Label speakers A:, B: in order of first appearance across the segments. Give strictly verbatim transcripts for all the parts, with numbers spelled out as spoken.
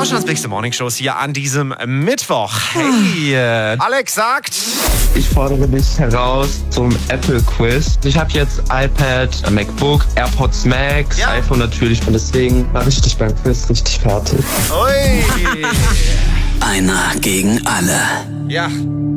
A: Deutschlands bigste Morningshows hier an diesem Mittwoch. Hey, äh, Alex sagt...
B: Ich fordere dich heraus zum Apple-Quiz. Ich habe jetzt iPad, MacBook, AirPods Max,
A: Ja.
B: iPhone natürlich. Und deswegen mache ich dich beim Quiz richtig fertig.
A: Ui.
C: Einer gegen alle.
A: Ja,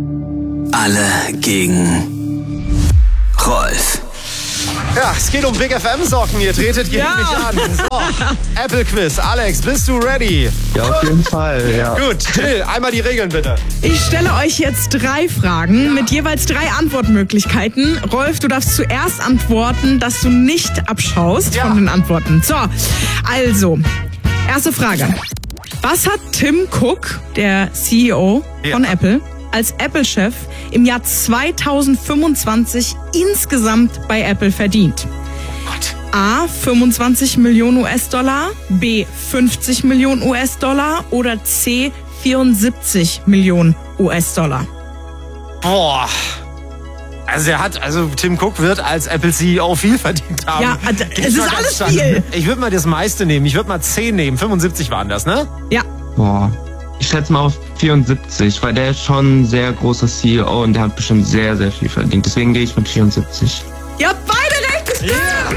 C: Alle gegen Rolf.
A: ja, es geht um Big F M-Socken. Ihr tretet gegen
D: Ja.
A: mich an. So, Apple-Quiz. Alex, bist du ready?
B: Ja, auf jeden Fall, ja.
A: Gut, Till, einmal die Regeln bitte.
D: Ich stelle euch jetzt drei Fragen mit jeweils drei Antwortmöglichkeiten. Rolf, du darfst zuerst antworten, dass du nicht abschaust
A: Ja.
D: von den Antworten. So, also, erste Frage. Was hat Tim Cook, der C E O
A: Ja.
D: von Apple, als Apple-Chef im Jahr zweitausendfünfundzwanzig insgesamt bei Apple verdient?
A: Gott.
D: A, fünfundzwanzig Millionen U S-Dollar, B, fünfzig Millionen U S-Dollar oder C, vierundsiebzig Millionen U S-Dollar.
A: Boah. Also er hat, also Tim Cook wird als Apple C E O viel verdient haben.
D: Ja, also,
A: Gehe ich
D: es
A: mal
D: ist
A: ganz
D: alles
A: stark-
D: viel.
A: Ich würde mal das meiste nehmen. Ich würde mal zehn nehmen. fünfundsiebzig waren das, ne?
D: Ja,
B: Boah. Ich schätze mal auf vierundsiebzig, weil der ist schon ein sehr großer C E O und der hat bestimmt sehr, sehr viel verdient. Deswegen gehe ich mit vierundsiebzig.
D: ihr habt beide recht gestimmt.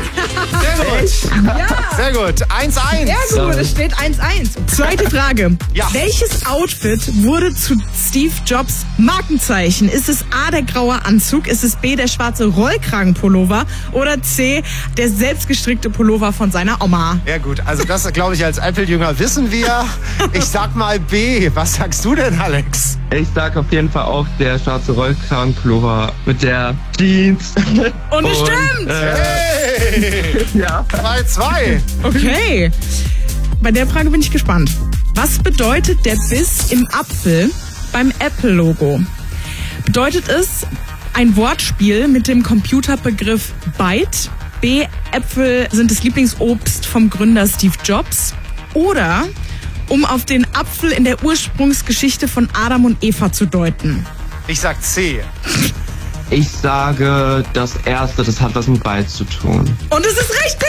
A: Sehr gut.
D: Ja.
A: Sehr gut. eins eins.
D: Sehr gut, es steht eins eins. Zweite Frage.
A: Ja.
D: Welches Outfit wurde zu Steve Jobs Markenzeichen? Ist es A, der graue Anzug? Ist es B, der schwarze Rollkragenpullover? Oder C, der selbstgestrickte Pullover von seiner Oma?
A: Ja gut, also das glaube ich als Apple-Jünger wissen wir. Ich sag mal B. Was sagst du denn, Alex?
B: Ich sag auf jeden Fall auch der schwarze Rollkragenpullover mit der Jeans.
D: Und es stimmt!
B: Äh,
A: Hey.
B: ja.
A: zwei zwei.
D: Okay. Bei der Frage bin ich gespannt. Was bedeutet der Biss im Apfel beim Apple-Logo? Bedeutet es ein Wortspiel mit dem Computerbegriff Byte? B, Äpfel sind das Lieblingsobst vom Gründer Steve Jobs? Oder um auf den Apfel in der Ursprungsgeschichte von Adam und Eva zu deuten?
A: Ich sag C.
B: Ich sage, das erste, das hat was mit Byte zu tun.
D: Und es ist richtig!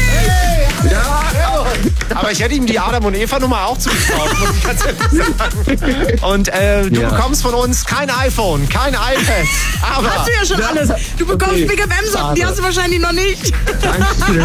A: Ja, aber ich hätte ihm die Adam und Eva Nummer auch zugetraut, muss ich ganz ehrlich sagen. Und äh, du
B: Ja.
A: bekommst von uns kein iPhone, kein iPad. Aber
D: Hast du ja schon alles. Du bekommst
B: Okay.
D: Big F M-Socken, die
B: Schade.
D: hast du wahrscheinlich noch nicht.
B: Dankeschön.